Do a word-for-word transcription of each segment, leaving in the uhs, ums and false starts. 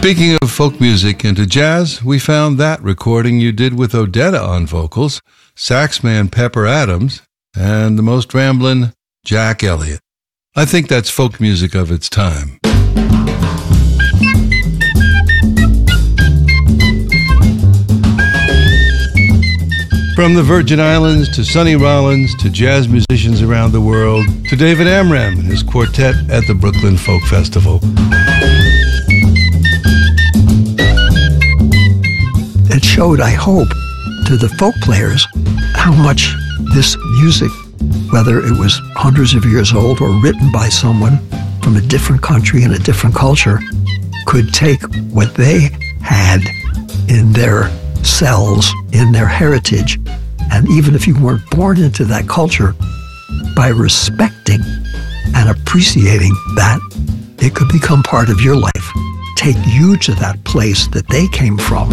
Speaking of folk music into jazz, we found that recording you did with Odetta on vocals, saxman Pepper Adams, and the most ramblin' Jack Elliott. I think that's folk music of its time. From the Virgin Islands to Sonny Rollins to jazz musicians around the world to David Amram and his quartet at the Brooklyn Folk Festival. It showed, I hope, to the folk players how much this music, whether it was hundreds of years old or written by someone from a different country and a different culture, could take what they had in their cells, in their heritage, and even if you weren't born into that culture, by respecting and appreciating that, it could become part of your life. Take you to that place that they came from.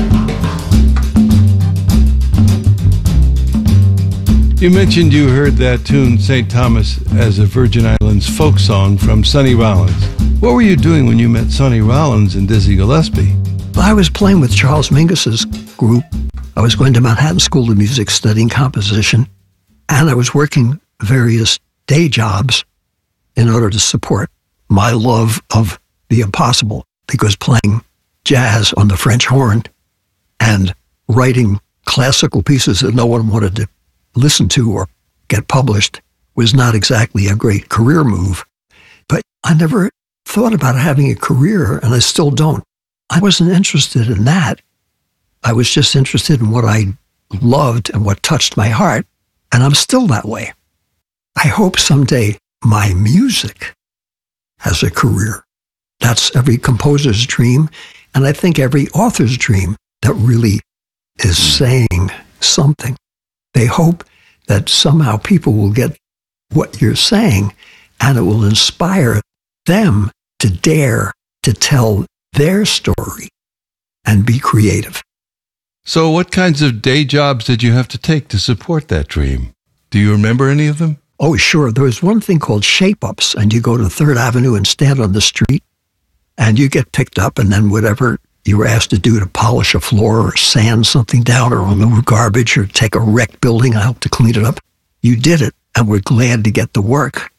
You mentioned you heard that tune, Saint Thomas, as a Virgin Islands folk song from Sonny Rollins. What were you doing when you met Sonny Rollins and Dizzy Gillespie? I was playing with Charles Mingus's group. I was going to Manhattan School of Music studying composition, and I was working various day jobs in order to support my love of the impossible, because playing jazz on the French horn and writing classical pieces that no one wanted to listen to or get published was not exactly a great career move. But I never thought about having a career, and I still don't. I wasn't interested in that. I was just interested in what I loved and what touched my heart, and I'm still that way. I hope someday my music has a career. That's every composer's dream, and I think every author's dream that really is saying something. They hope that somehow people will get what you're saying, and it will inspire them to dare to tell their story and be creative. So what kinds of day jobs did you have to take to support that dream? Do you remember any of them? Oh, sure. There was one thing called shape-ups, and you go to Third Avenue and stand on the street, and you get picked up, and then whatever you were asked to do to polish a floor or sand something down or remove garbage or take a wrecked building and help to clean it up, you did it, and were glad to get the work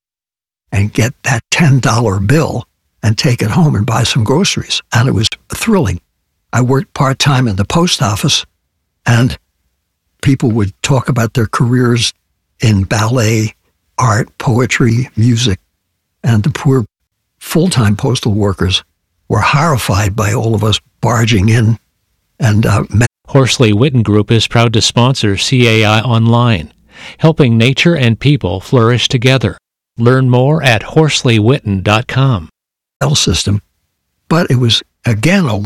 and get that ten dollar bill and take it home and buy some groceries. And it was thrilling. I worked part-time in the post office, and people would talk about their careers in ballet, art, poetry, music, and the poor full-time postal workers were horrified by all of us barging in. And uh, Horsley Witten Group is proud to sponsor C A I Online, helping nature and people flourish together. Learn more at horsley witten dot com. System, but it was, again, a